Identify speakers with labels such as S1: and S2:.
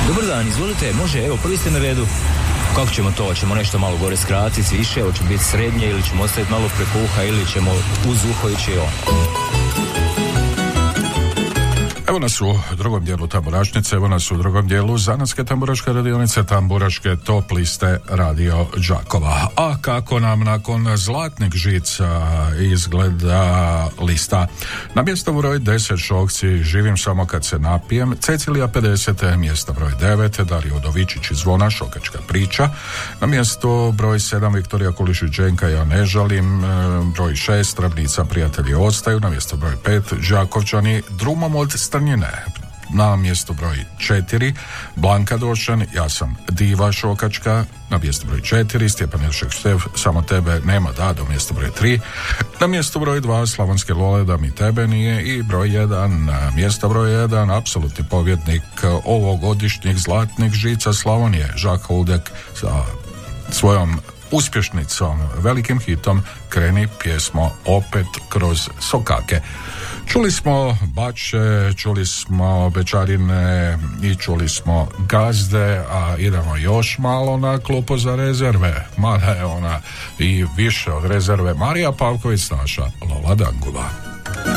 S1: Dobar dan, izvolite, može, evo, prvi ste na redu. Kako ćemo to? Hoćemo nešto malo gore skratiti, više, hoće biti srednje ili ćemo ostaviti malo preko uha ili ćemo uz uho ići on?
S2: Evo nas u drugom dijelu tamburašnice, evo nas u drugom dijelu zanatske tamburaške radionice, tamburaške top liste Radio Đakova. A kako nam nakon zlatnih žica izgleda lista? Na mjesto broj 10 Šokci, Živim samo kad se napijem, Cecilija 50, mjesto broj 9 Dario Udovičić i Zvona, Šokačka priča. Na mjesto broj 7 Viktorija Kulišić Dženka, Ja ne žalim. Broj 6 Ravnica, Prijatelji ostaju. Na mjesto broj 5 Đakovčani, Drumom od Strnjine. Na mjesto broj 4 Blanka Došan, Ja sam diva Šokačka. Na mjesto broj 4 Stjepan Jeršek Štef, Samo tebe nema da, do mjesto broj 3. Na mjesto broj 2 Slavonske Lole, Da mi tebe nije. I broj 1, na mjesto broj 1 apsolutni pobjednik ovogodišnjih zlatnih žica Slavonije, Žak Huldek sa svojom uspješnicom, velikim hitom Kreni pjesmo opet kroz sokake. Čuli smo Bače, čuli smo Bečarine i čuli smo Gazde, a idemo još malo na klupu za rezerve. Mada je ona i više od rezerve. Marija Pavković, naša Lola Dangova.